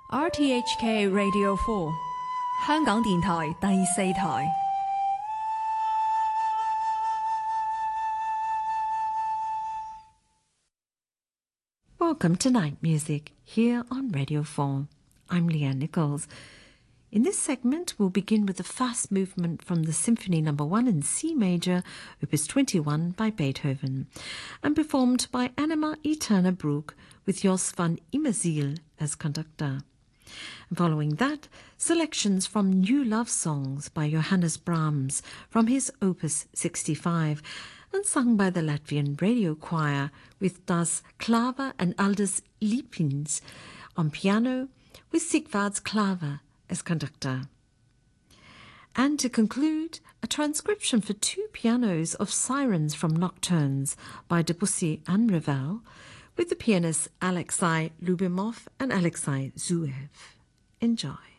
RTHK Radio 4香港電台第四台。 Welcome to Night Music here on Radio 4. I'm Leanne Nichols. In this segment, we'll begin with the fast movement from the Symphony No. 1 in C major, Opus 21 by Beethoven, and performed by Anima Eterna Bruck with Jos van Immerziel as conductor. And following that, selections from New Love Songs by Johannes Brahms from his Opus 65, and sung by the Latvian Radio Choir with Das Klaver and Aldus Lipins on piano, with Sigvards Klaver as conductor. And to conclude, a transcription for two pianos of Sirens from Nocturnes by Debussy and Ravel, with the pianists Alexei Lubimov and Alexei Zuev. Enjoy.